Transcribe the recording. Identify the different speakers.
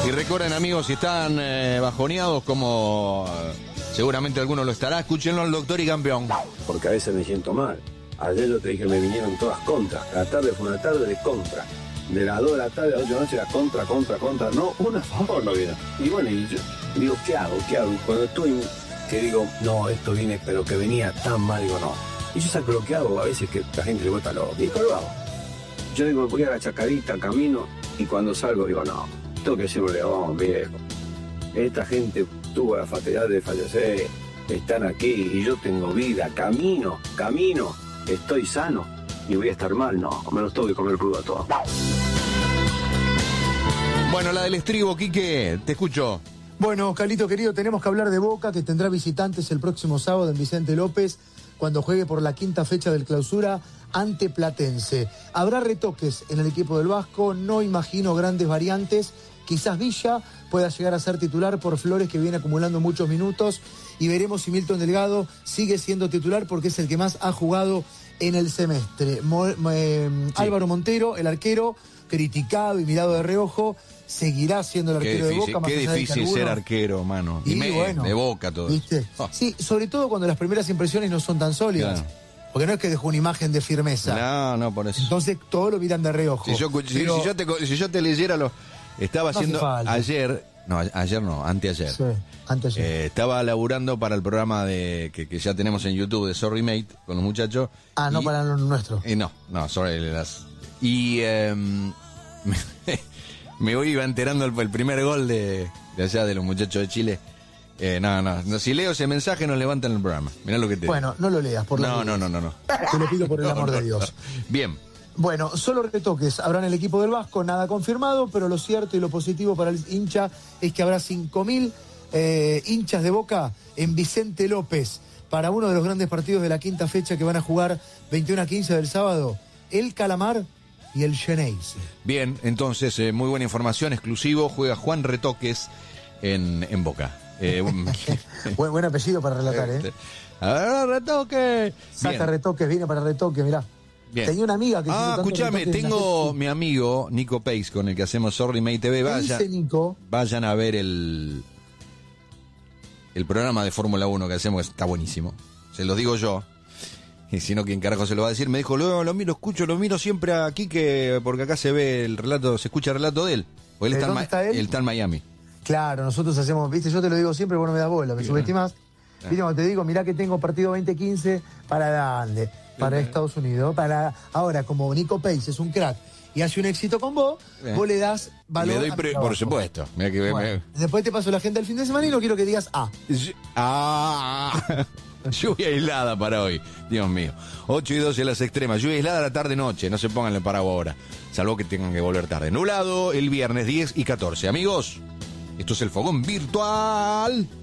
Speaker 1: Y recuerden, amigos, si están bajoneados, como seguramente alguno lo estará, escúchenlo al Doctor y Campeón.
Speaker 2: Porque a veces me siento mal. Ayer yo te dije, me vinieron todas contras. La tarde fue una tarde de contra. De las 2 de la tarde a las 8 de la noche era contra. No, una a favor no viene. Y bueno, y yo digo, ¿qué hago? Cuando estoy, que digo, no, esto viene, pero que venía tan mal, digo, no. Y yo saco lo que hago, a veces que la gente le vuelta loco. Y lo hago. Yo digo, voy a la chacarita, camino, y cuando salgo digo, no, tengo que ser un león, viejo. Esta gente tuvo la fatalidad de fallecer, están aquí, y yo tengo vida, camino, estoy sano, y voy a estar mal, no, me los tengo que comer crudo a todos.
Speaker 1: Bueno, la del estribo, Quique, te escucho.
Speaker 3: Bueno, Carlito querido, tenemos que hablar de Boca, que tendrá visitantes el próximo sábado en Vicente López, cuando juegue por la 5ª fecha del Clausura ante Platense. Habrá retoques en el equipo del Vasco, no imagino grandes variantes. Quizás Villa pueda llegar a ser titular por Flores, que viene acumulando muchos minutos, y veremos si Milton Delgado sigue siendo titular porque es el que más ha jugado en el semestre. Sí. Álvaro Montero, el arquero, criticado y mirado de reojo, seguirá siendo el arquero de Boca.
Speaker 1: Qué difícil ser arquero, mano.
Speaker 3: Y bueno,
Speaker 1: de Boca todo.
Speaker 3: ¿Viste? Oh. Sí, sobre todo cuando las primeras impresiones no son tan sólidas. Claro. Porque no es que dejó una imagen de firmeza.
Speaker 1: No, por eso.
Speaker 3: Entonces todo lo miran de reojo.
Speaker 1: Si yo te leyera lo... Estaba haciendo ayer... No, ayer no, anteayer.
Speaker 3: Sí, anteayer.
Speaker 1: Estaba laburando para el programa que ya tenemos en YouTube de Sorry Mate con los muchachos.
Speaker 3: No para lo nuestro.
Speaker 1: No, sorry. Y me iba enterando el primer gol de allá de los muchachos de Chile. No, si leo ese mensaje no levantan el programa. Mirá lo que te digo.
Speaker 3: Bueno, no lo leas, por
Speaker 1: No.
Speaker 3: Te lo pido por el amor de Dios.
Speaker 1: Bien.
Speaker 3: Bueno, solo retoques habrá en el equipo del Vasco, nada confirmado, pero lo cierto y lo positivo para el hincha es que habrá 5.000 hinchas de Boca en Vicente López para uno de los grandes partidos de la 5ª fecha que van a jugar 21-15 del sábado, el Calamar y el Geneise.
Speaker 1: Bien, entonces, muy buena información, exclusivo, juega Juan Retoques en Boca.
Speaker 3: Buen apellido para relatar, ¿eh?
Speaker 1: A ver, Retoque.
Speaker 3: Saca Retoques, viene para Retoque, mirá. Bien. Tenía una amiga que...
Speaker 1: escúchame, tengo mi amigo Nico Pace, con el que hacemos Sorry Mate TV. Vayan a ver el programa de Fórmula 1 que hacemos, que está buenísimo. Se los digo yo. Y si no, ¿quién carajo se lo va a decir? Me dijo, lo miro siempre aquí, porque acá se ve el relato, se escucha el relato de él. Porque él está en Miami.
Speaker 3: Claro, nosotros hacemos, viste, yo te lo digo siempre, vos no me das bola, me subestimas. Viste, cuando te digo, mirá que tengo partido 2015, ¿para dónde? Para Estados Unidos. Ahora, como Nico Pace es un crack y hace un éxito con vos, vos le das valor.
Speaker 1: Le doy por supuesto. Mirá que
Speaker 3: después te paso la agenda del fin de semana y no quiero que digas
Speaker 1: lluvia aislada para hoy, Dios mío. 8:12 las extremas, lluvia aislada la tarde-noche, no se pongan el paraguas ahora, salvo que tengan que volver tarde. Nublado el viernes 10 y 14. Amigos, esto es el Fogón Virtual.